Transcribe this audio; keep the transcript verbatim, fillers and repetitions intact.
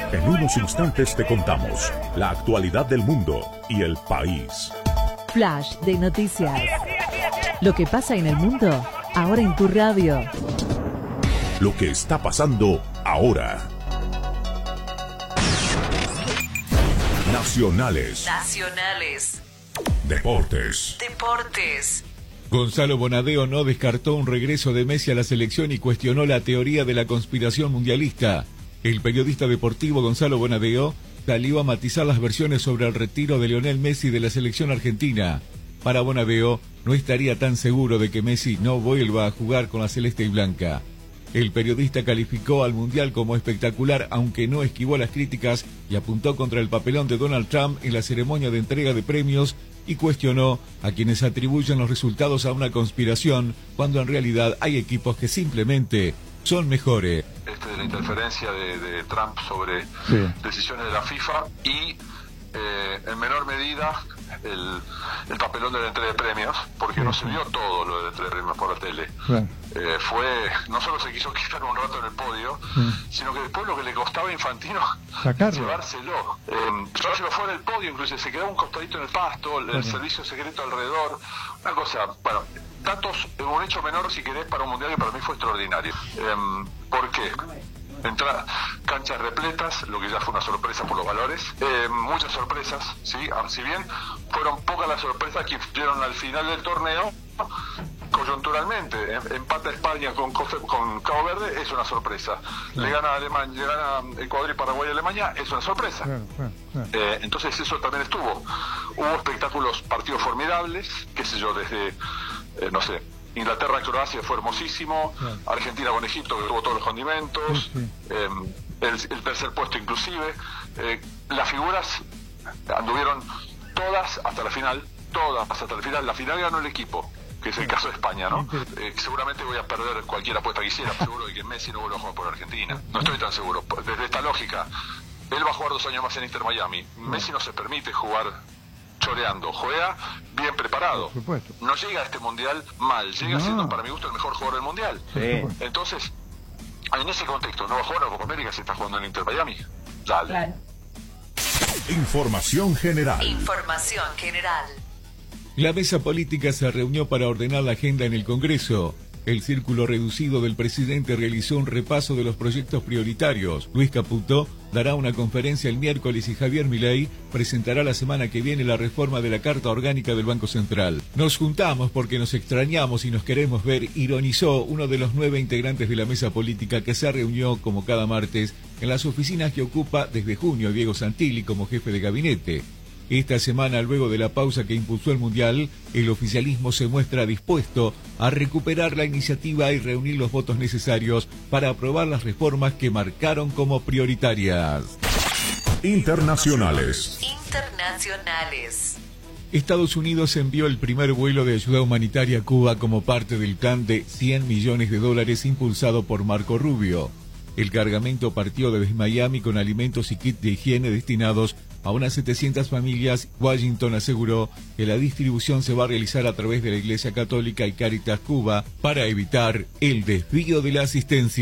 En unos instantes te contamos la actualidad del mundo y el país. Flash de noticias. Lo que pasa en el mundo, ahora en tu radio. Lo que está pasando ahora. Nacionales. Nacionales. Deportes. Deportes. Gonzalo Bonadeo no descartó un regreso de Messi a la selección y cuestionó la teoría de la conspiración mundialista. El periodista deportivo Gonzalo Bonadeo salió a matizar las versiones sobre el retiro de Lionel Messi de la selección argentina. Para Bonadeo, no estaría tan seguro de que Messi no vuelva a jugar con la celeste y blanca. El periodista calificó al Mundial como espectacular, aunque no esquivó las críticas y apuntó contra el papelón de Donald Trump en la ceremonia de entrega de premios y cuestionó a quienes atribuyen los resultados a una conspiración, cuando en realidad hay equipos que simplemente son mejores. Este de la interferencia de, de Trump sobre sí. decisiones de la FIFA y eh, en menor medida el, el papelón de la entrega de premios, porque sí, no se vio todo lo de la entrega de premios por la tele. Sí. Eh, fue, no solo se quiso quitar un rato en el podio, sí. sino que después lo que le costaba a Infantino Sacarlo. llevárselo. Eh, llevárselo fuera del podio, incluso se quedaba un costadito en el pasto, el, el servicio secreto alrededor. Una cosa, bueno, datos, un hecho menor si querés para un mundial que para mí fue extraordinario. Eh, ¿Por qué? Entra, canchas repletas, lo que ya fue una sorpresa por los valores, eh, muchas sorpresas, ¿sí? Si bien fueron pocas las sorpresas que influyeron al final del torneo, coyunturalmente, empata España con, con Cabo Verde, es una sorpresa. Claro. Le gana Alemania, le gana Ecuador y Paraguay a Alemania, es una sorpresa. Claro, claro, claro. Eh, entonces eso también estuvo. Hubo espectáculos, partidos formidables, qué sé yo, desde, eh, no sé, Inglaterra-Croacia fue hermosísimo, claro. Argentina con Egipto que tuvo todos los condimentos, sí, sí. Eh, el, el tercer puesto inclusive, eh, las figuras anduvieron todas hasta la final, todas hasta la final, la final ganó el equipo, que es el caso de España, ¿no? Eh, seguramente voy a perder cualquier apuesta que hiciera, seguro de que Messi no vuelva a jugar por Argentina, no estoy tan seguro, desde esta lógica, él va a jugar dos años más en Inter Miami, Messi no se permite jugar choreando, juega bien preparado, no llega a este mundial mal, llega no. siendo para mi gusto el mejor jugador del mundial, sí. Entonces en ese contexto no va a jugar a la Copa América si está jugando en Inter Miami, dale. Claro. Información general. Información general. La mesa política se reunió para ordenar la agenda en el Congreso. El círculo reducido del presidente realizó un repaso de los proyectos prioritarios. Luis Caputo dará una conferencia el miércoles y Javier Milei presentará la semana que viene la reforma de la Carta Orgánica del Banco Central. Nos juntamos porque nos extrañamos y nos queremos ver, ironizó uno de los nueve integrantes de la mesa política que se reunió, como cada martes, en las oficinas que ocupa desde junio Diego Santilli como jefe de gabinete. Esta semana, luego de la pausa que impulsó el Mundial, el oficialismo se muestra dispuesto a recuperar la iniciativa y reunir los votos necesarios para aprobar las reformas que marcaron como prioritarias. Internacionales. Internacionales. Estados Unidos envió el primer vuelo de ayuda humanitaria a Cuba como parte del plan de cien millones de dólares impulsado por Marco Rubio. El cargamento partió desde Miami con alimentos y kits de higiene destinados a unas setecientas familias. Washington aseguró que la distribución se va a realizar a través de la Iglesia Católica y Cáritas Cuba para evitar el desvío de la asistencia.